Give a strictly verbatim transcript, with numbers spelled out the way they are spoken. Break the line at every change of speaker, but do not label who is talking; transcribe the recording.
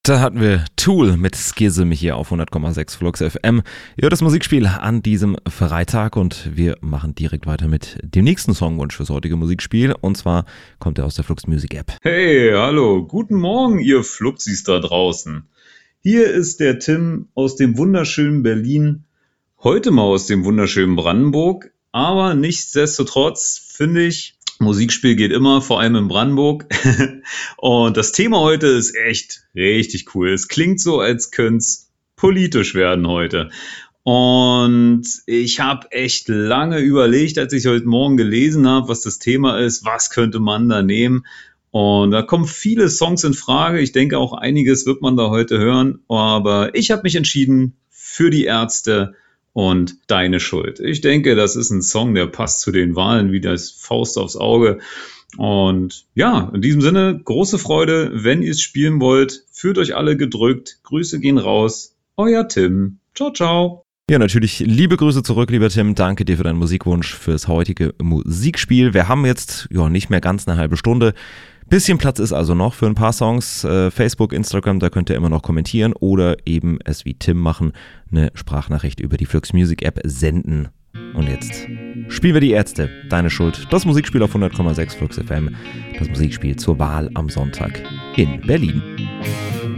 Da hatten wir Tool mit Schism hier auf hundert Komma sechs Flux F M. Ihr hört das Musikspiel an diesem Freitag und wir machen direkt weiter mit dem nächsten Songwunsch fürs heutige Musikspiel. Und zwar kommt er aus der Flux Music App.
Hey, hallo, guten Morgen, ihr Flupsis da draußen. Hier ist der Tim aus dem wunderschönen Berlin, heute mal aus dem wunderschönen Brandenburg. Aber nichtsdestotrotz finde ich, Musikspiel geht immer, vor allem in Brandenburg. Und das Thema heute ist echt richtig cool. Es klingt so, als könnte es politisch werden heute. Und ich habe echt lange überlegt, als ich heute Morgen gelesen habe, was das Thema ist, was könnte man da nehmen. Und da kommen viele Songs in Frage. Ich denke, auch einiges wird man da heute hören. Aber ich habe mich entschieden für die Ärzte und Deine Schuld. Ich denke, das ist ein Song, der passt zu den Wahlen wie das Faust aufs Auge. Und ja, in diesem Sinne, große Freude, wenn ihr es spielen wollt. Fühlt euch alle gedrückt. Grüße gehen raus. Euer Tim. Ciao, ciao.
Ja, natürlich liebe Grüße zurück, lieber Tim. Danke dir für deinen Musikwunsch fürs heutige Musikspiel. Wir haben jetzt ja nicht mehr ganz eine halbe Stunde. Bisschen Platz ist also noch für ein paar Songs. Äh, Facebook, Instagram, da könnt ihr immer noch kommentieren oder eben es wie Tim machen, eine Sprachnachricht über die Flux Music App senden. Und jetzt spielen wir die Ärzte. Deine Schuld. Das Musikspiel auf hundert Komma sechs Flux F M. Das Musikspiel zur Wahl am Sonntag in Berlin.